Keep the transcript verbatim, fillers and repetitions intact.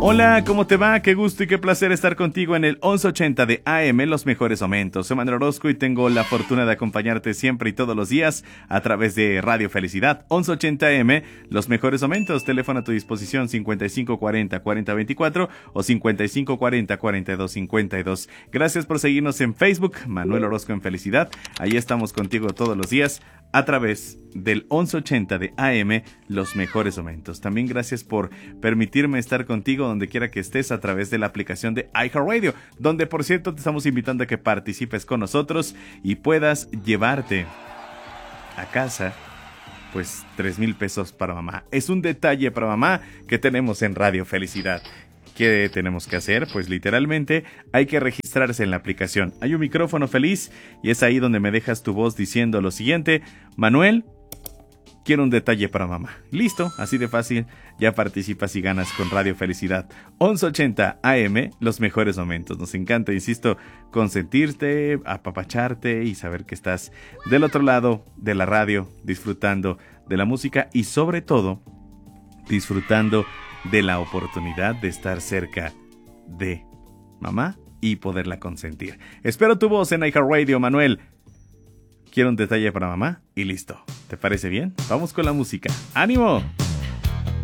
Hola, ¿cómo te va? Qué gusto y qué placer estar contigo en el once ochenta de A M, Los Mejores Momentos. Soy Manuel Orozco y tengo la fortuna de acompañarte siempre y todos los días a través de Radio Felicidad. once ochenta A M, Los Mejores Momentos. Teléfono a tu disposición cincuenta y cinco cuarenta, cuarenta veinticuatro o cincuenta y cinco cuarenta, cuarenta y dos cincuenta y dos. Gracias por seguirnos en Facebook, Manuel Orozco en Felicidad. Ahí estamos contigo todos los días a través del once ochenta de A M, Los Mejores Momentos. También gracias por permitirme estar contigo donde quiera que estés a través de la aplicación de iHeartRadio, donde por cierto te estamos invitando a que participes con nosotros y puedas llevarte a casa pues tres mil pesos para mamá. Es un detalle para mamá que tenemos en Radio Felicidad. ¿Qué tenemos que hacer? Pues literalmente hay que registrarse en la aplicación. Hay un micrófono feliz y es ahí donde me dejas tu voz diciendo lo siguiente: Manuel, quiero un detalle para mamá. Listo, así de fácil, ya participas y ganas con Radio Felicidad. once ochenta A M, Los Mejores Momentos. Nos encanta, insisto, consentirte, apapacharte y saber que estás del otro lado de la radio, disfrutando de la música y sobre todo, disfrutando de la oportunidad de estar cerca de mamá y poderla consentir. Espero tu voz en iHeartRadio, Manuel. Quiero un detalle para mamá y listo. ¿Te parece bien? Vamos con la música. ¡Ánimo!